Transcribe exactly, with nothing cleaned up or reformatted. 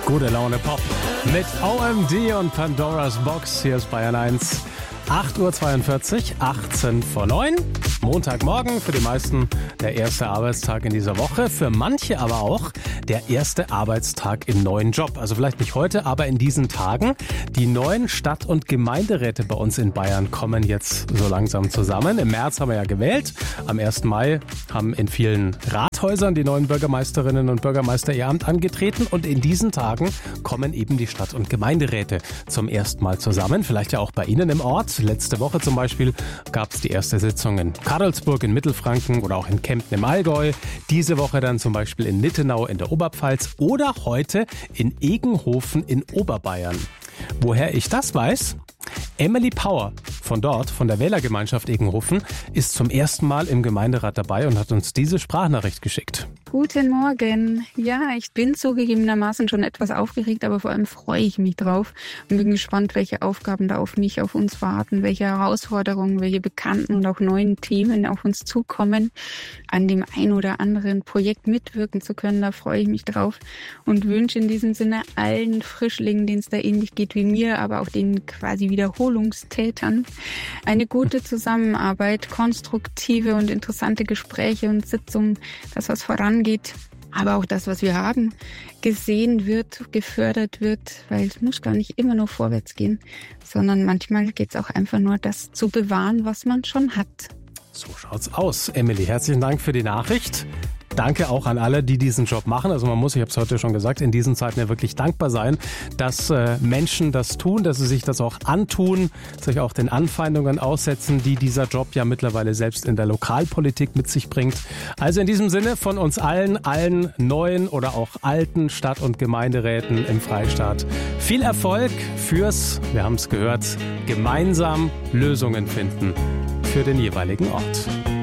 Gute Laune Pop mit O M D und Pandora's Box. Hier ist Bayern eins. acht Uhr zweiundvierzig, achtzehn vor neun. Montagmorgen, für die meisten der erste Arbeitstag in dieser Woche. Für manche aber auch der erste Arbeitstag im neuen Job. Also vielleicht nicht heute, aber in diesen Tagen. Die neuen Stadt- und Gemeinderäte bei uns in Bayern kommen jetzt so langsam zusammen. Im März haben wir ja gewählt. Am ersten Mai haben in vielen Rathäusern die neuen Bürgermeisterinnen und Bürgermeister ihr Amt angetreten. Und in diesen Tagen kommen eben die Stadt- und Gemeinderäte zum ersten Mal zusammen. Vielleicht ja auch bei Ihnen im Ort. Letzte Woche zum Beispiel gab es die erste Sitzung in Karlsburg in Mittelfranken oder auch in Kempten im Allgäu. Diese Woche dann zum Beispiel in Nittenau in der Oberpfalz oder heute in Egenhofen in Oberbayern. Woher ich das weiß? Emily Power von dort, von der Wählergemeinschaft Egenhofen, ist zum ersten Mal im Gemeinderat dabei und hat uns diese Sprachnachricht geschickt. Guten Morgen. Ja, ich bin zugegebenermaßen schon etwas aufgeregt, aber vor allem freue ich mich drauf und bin gespannt, welche Aufgaben da auf mich, auf uns warten, welche Herausforderungen, welche bekannten und auch neuen Themen auf uns zukommen. An dem ein oder anderen Projekt mitwirken zu können, da freue ich mich drauf und wünsche in diesem Sinne allen Frischlingen, denen es da ähnlich geht wie mir, aber auch den quasi Wiederholungstätern, eine gute Zusammenarbeit, konstruktive und interessante Gespräche und Sitzungen, das was vorangeht. Geht, aber auch das, was wir haben, gesehen wird, gefördert wird, weil es muss gar nicht immer nur vorwärts gehen, sondern manchmal geht es auch einfach nur, das zu bewahren, was man schon hat. So schaut's aus. Emily, herzlichen Dank für die Nachricht. Danke auch an alle, die diesen Job machen. Also man muss, ich habe es heute schon gesagt, in diesen Zeiten ja wirklich dankbar sein, dass äh, Menschen das tun, dass sie sich das auch antun, sich auch den Anfeindungen aussetzen, die dieser Job ja mittlerweile selbst in der Lokalpolitik mit sich bringt. Also in diesem Sinne von uns allen, allen neuen oder auch alten Stadt- und Gemeinderäten im Freistaat. Viel Erfolg fürs, wir haben es gehört, gemeinsam Lösungen finden für den jeweiligen Ort.